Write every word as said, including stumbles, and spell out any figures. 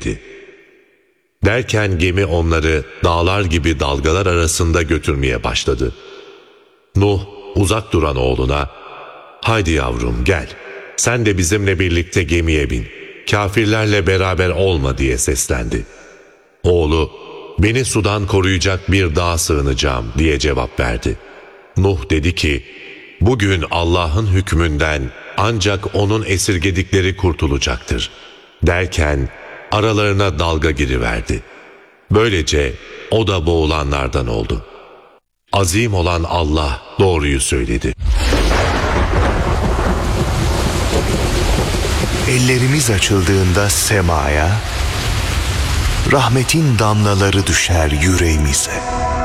Derken gemi onları dağlar gibi dalgalar arasında götürmeye başladı. Nuh uzak duran oğluna, "Haydi yavrum gel, sen de bizimle birlikte gemiye bin, kafirlerle beraber olma" diye seslendi. Oğlu, "Beni sudan koruyacak bir dağa sığınacağım" diye cevap verdi. Nuh dedi ki, "Bugün Allah'ın hükmünden ancak onun esirgedikleri kurtulacaktır." Derken aralarına dalga giriverdi. Böylece o da boğulanlardan oldu. Azim olan Allah doğruyu söyledi. Ellerimiz açıldığında semaya, rahmetin damlaları düşer yüreğimize.